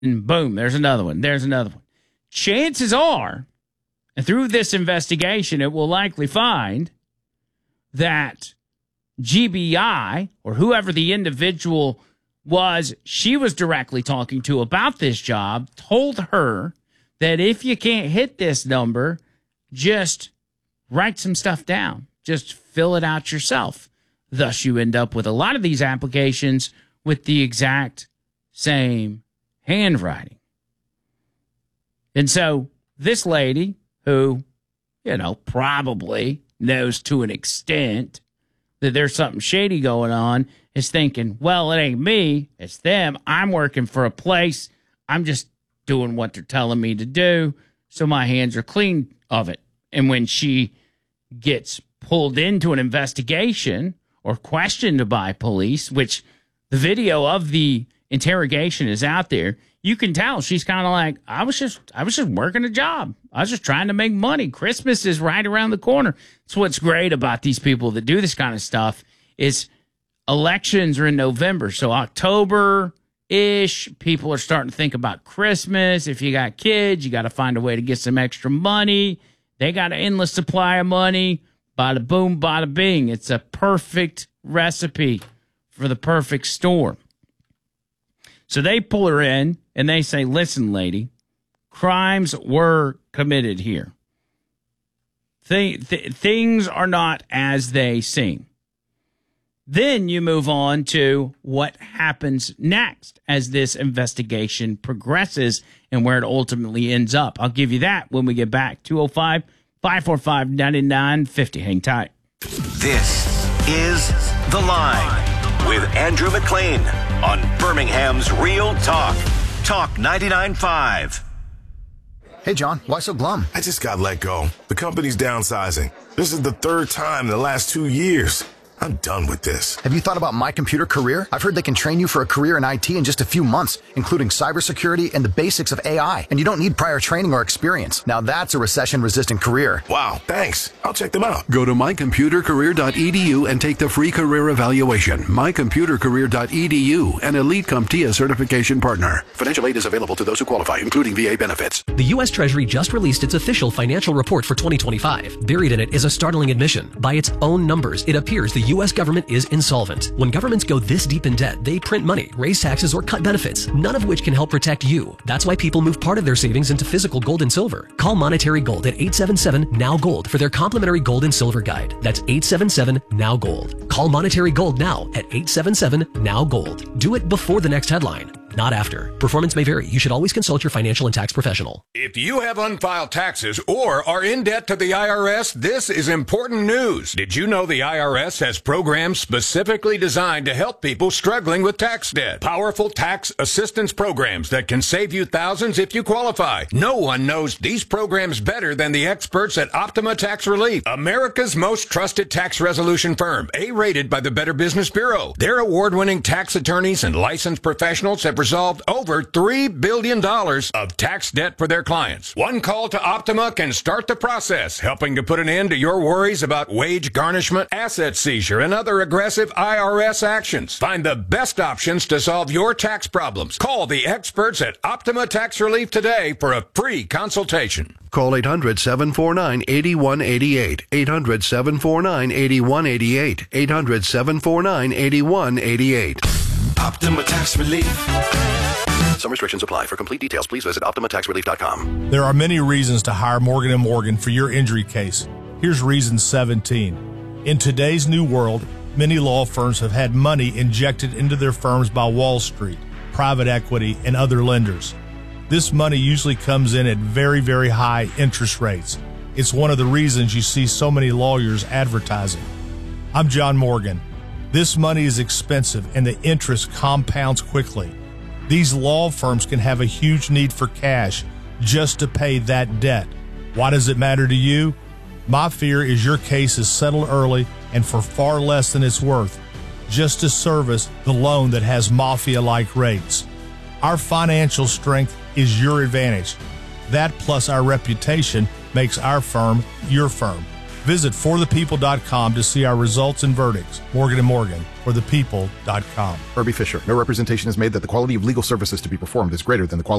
And boom, there's another one. There's another one. Chances are, and through this investigation, it will likely find that GBI, or whoever the individual was she was directly talking to about this job, told her that if you can't hit this number, just write some stuff down. Just fill it out yourself. Thus, you end up with a lot of these applications with the exact same handwriting. And so this lady, who, probably knows to an extent that there's something shady going on, is thinking, well, it ain't me, it's them. I'm working for a place. I'm just doing what they're telling me to do, so my hands are clean of it. And when she gets pulled into an investigation or questioned by police, which the video of the interrogation is out there, you can tell she's kind of like, I was just working a job. I was just trying to make money. Christmas is right around the corner. That's what's great about these people that do this kind of stuff is elections are in November. So October-ish, people are starting to think about Christmas. If you got kids, you got to find a way to get some extra money. They got an endless supply of money. Bada boom, bada bing. It's a perfect recipe for the perfect storm. So they pull her in and they say, listen, lady, crimes were committed here. Things are not as they seem. Then you move on to what happens next as this investigation progresses and where it ultimately ends up. I'll give you that when we get back. 205-545-9950. Hang tight. This is The Line with Andrew McLean on Birmingham's Real Talk. Talk 99.5. Hey, John, why so glum? I just got let go. The company's downsizing. This is the third time in the last 2 years. I'm done with this. Have you thought about My Computer Career? I've heard they can train you for a career in IT in just a few months, including cybersecurity and the basics of AI. And you don't need prior training or experience. Now that's a recession-resistant career. Wow, thanks. I'll check them out. Go to mycomputercareer.edu and take the free career evaluation. Mycomputercareer.edu, an Elite CompTIA certification partner. Financial aid is available to those who qualify, including VA benefits. The U.S. Treasury just released its official financial report for 2025. Buried in it is a startling admission. By its own numbers, it appears the U.S. government is insolvent. When governments go this deep in debt, they print money, raise taxes, or cut benefits, none of which can help protect you. That's why people move part of their savings into physical gold and silver. Call Monetary Gold at 877-NOW-GOLD for their complimentary gold and silver guide. That's 877-NOW-GOLD. Call Monetary Gold now at 877-NOW-GOLD. Do it before the next headline, not after. Performance may vary. You should always consult your financial and tax professional. If you have unfiled taxes or are in debt to the IRS, this is important news. Did you know the IRS has programs specifically designed to help people struggling with tax debt? Powerful tax assistance programs that can save you thousands if you qualify. No one knows these programs better than the experts at Optima Tax Relief, America's most trusted tax resolution firm, A-rated by the Better Business Bureau. Their award-winning tax attorneys and licensed professionals have resolved over $3 billion of tax debt for their clients. One call to Optima can start the process, helping to put an end to your worries about wage garnishment, asset seizure, and other aggressive IRS actions. Find the best options to solve your tax problems. Call the experts at Optima Tax Relief today for a free consultation. Call 800-749-8188. 800-749-8188. 800-749-8188. Optima Tax Relief. Some restrictions apply. For complete details, please visit OptimaTaxRelief.com. There are many reasons to hire Morgan & Morgan for your injury case. Here's reason 17. In today's new world, many law firms have had money injected into their firms by Wall Street, private equity, and other lenders. This money usually comes in at very, very high interest rates. It's one of the reasons you see so many lawyers advertising. I'm John Morgan. This money is expensive and the interest compounds quickly. These law firms can have a huge need for cash just to pay that debt. Why does it matter to you? My fear is your case is settled early and for far less than it's worth, just to service the loan that has mafia-like rates. Our financial strength is your advantage. That plus our reputation makes our firm your firm. Visit forthepeople.com to see our results and verdicts. Morgan & Morgan, forthepeople.com. Herbie Fisher. No representation is made that the quality of legal services to be performed is greater than the quality